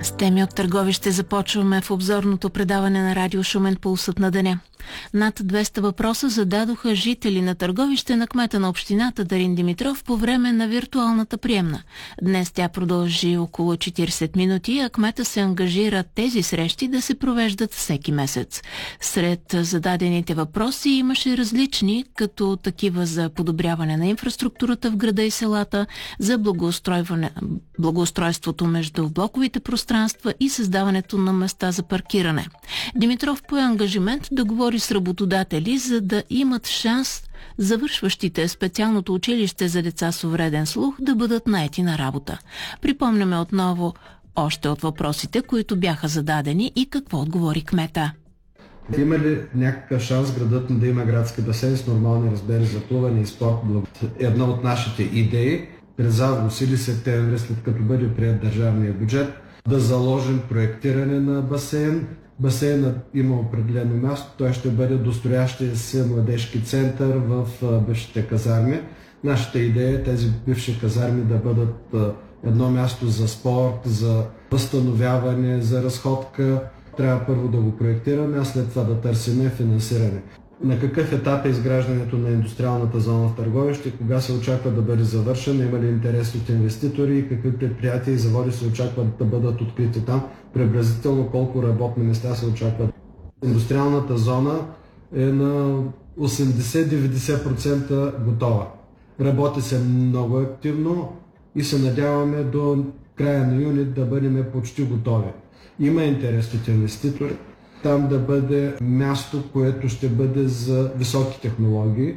С теми от Търговище започваме в обзорното предаване на Радио Шумен Пулсът на деня. Над 200 въпроса зададоха жители на Търговище на кмета на общината Дарин Димитров по време на виртуалната приемна. Днес тя продължи около 40 минути, а кмета се ангажира тези срещи да се провеждат всеки месец. Сред зададените въпроси имаше различни, като такива за подобряване на инфраструктурата в града и селата, за благоустройството между блоковите пространства и създаването на места за паркиране. Димитров пое ангажимент да говори с работодатели, за да имат шанс завършващите специалното училище за деца с увреден слух да бъдат наети на работа. Припомняме отново още от въпросите, които бяха зададени и какво отговори кмета. Има ли някакъв шанс градът ни да има градски басейн с нормални размери за плуване и спорт? Една от нашите идеи през август или септември, след като бъде прият държавния бюджет, да заложим проектиране на басейн. Басейнът има определено място, той ще бъде достроящия се младежки център в бившите казарми. Нашата идея е тези бивши казарми да бъдат едно място за спорт, за възстановяване, за разходка. Трябва първо да го проектираме, а след това да търсим финансиране. На какъв етап е изграждането на индустриалната зона в Търговище, кога се очаква да бъде завършена, има ли интерес от инвеститори и какви предприятия и заводи се очакват да бъдат открити там, приблизително колко работни места се очакват. Индустриалната зона е на 80-90% готова. Работи се много активно и се надяваме до края на юни да бъдем почти готови. Има интерес от инвеститори. Там да бъде място, което ще бъде за високи технологии.